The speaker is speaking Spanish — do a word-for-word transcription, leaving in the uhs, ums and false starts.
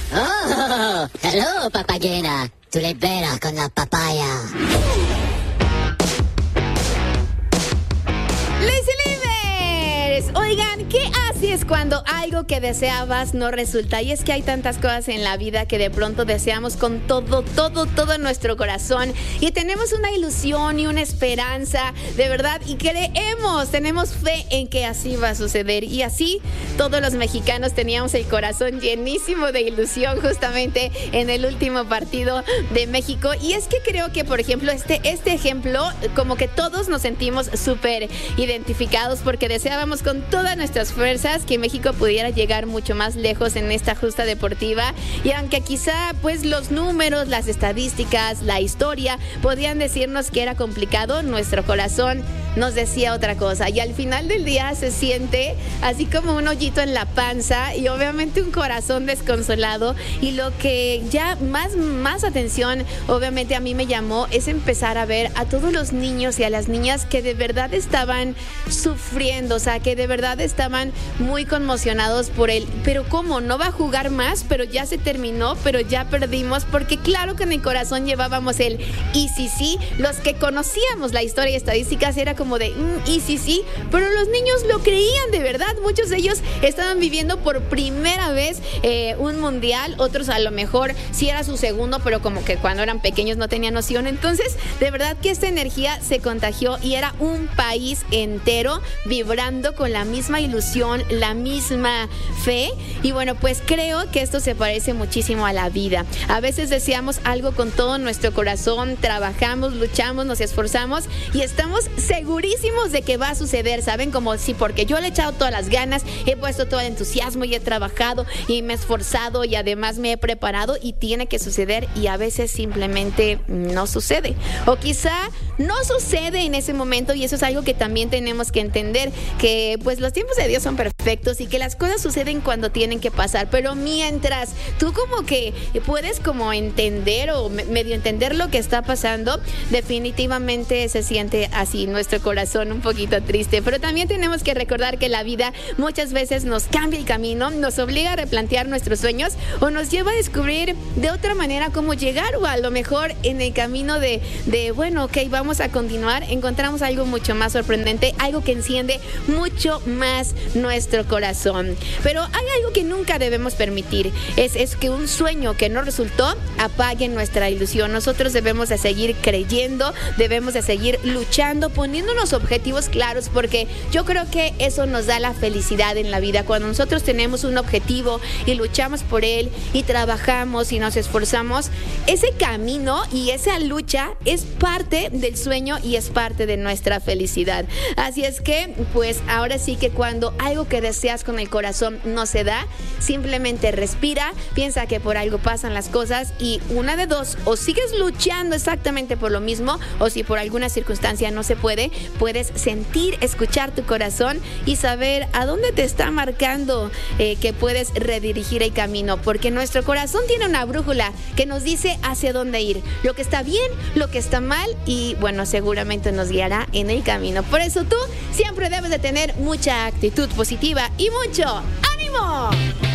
Oh, hello, papayera. Tu libera con la papaya. Oigan, ¿qué haces cuando algo que deseabas no resulta? Y es que hay tantas cosas en la vida que de pronto deseamos con todo, todo, todo nuestro corazón y tenemos una ilusión y una esperanza, de verdad, y creemos, tenemos fe en que así va a suceder. Y así todos los mexicanos teníamos el corazón llenísimo de ilusión justamente en el último partido de México. Y es que creo que, por ejemplo, este, este ejemplo, como que todos nos sentimos súper identificados porque deseábamos con todas nuestras fuerzas que México pudiera llegar mucho más lejos en esta justa deportiva, y aunque quizá pues los números, las estadísticas, la historia podían decirnos que era complicado, nuestro corazón nos decía otra cosa, y al final del día se siente así como un hoyito en la panza y obviamente un corazón desconsolado. Y lo que ya más, más atención obviamente a mí me llamó es empezar a ver a todos los niños y a las niñas que de verdad estaban sufriendo, o sea, que de verdad estaban muy conmocionados por él. Pero ¿cómo? ¿No va a jugar más? Pero ya se terminó, pero ya perdimos, porque claro que en el corazón llevábamos el y sí, sí. Los que conocíamos la historia y estadísticas era como de mm, y sí, sí, pero los niños lo creían de verdad. Muchos de ellos estaban viviendo por primera vez eh, un mundial, otros a lo mejor sí era su segundo, pero como que cuando eran pequeños no tenían noción. Entonces, de verdad que esta energía se contagió y era un país entero vibrando con la misma ilusión, la misma fe. Y bueno, pues creo que esto se parece muchísimo a la vida. A veces deseamos algo con todo nuestro corazón, trabajamos, luchamos, nos esforzamos y estamos segurísimos de que va a suceder, ¿saben? Como si porque yo le he echado todas las ganas, he puesto todo el entusiasmo y he trabajado y me he esforzado y además me he preparado y tiene que suceder, y a veces simplemente no sucede. O quizá no sucede en ese momento, y eso es algo que también tenemos que entender, que pues los tiempos de Dios son perfectos y que las cosas suceden cuando tienen que pasar, pero mientras tú como que puedes como entender o medio entender lo que está pasando, definitivamente se siente así nuestro corazón un poquito triste. Pero también tenemos que recordar que la vida muchas veces nos cambia el camino, nos obliga a replantear nuestros sueños o nos lleva a descubrir de otra manera cómo llegar, o a lo mejor en el camino de, de bueno, ok, vamos a continuar, encontramos algo mucho más sorprendente, algo que enciende mucho más nuestro corazón. Pero hay algo que nunca debemos permitir, es, es que un sueño que no resultó apague nuestra ilusión. Nosotros debemos de seguir creyendo, debemos de seguir luchando, poniéndonos objetivos claros, porque yo creo que eso nos da la felicidad en la vida. Cuando nosotros tenemos un objetivo y luchamos por él y trabajamos y nos esforzamos, ese camino y esa lucha es parte del sueño y es parte de nuestra felicidad. Así es que, pues ahora sí que cuando algo que deseas con el corazón no se da, simplemente respira, piensa que por algo pasan las cosas, y una de dos, o sigues luchando exactamente por lo mismo, o si por alguna circunstancia no se puede, puedes sentir, escuchar tu corazón y saber a dónde te está marcando eh, que puedes redirigir el camino, porque nuestro corazón tiene una brújula que nos dice hacia dónde ir, lo que está bien, lo que está mal, y bueno, seguramente nos guiará en el camino. Por eso tú siempre debes de tener mucha actitud positiva y mucho ánimo.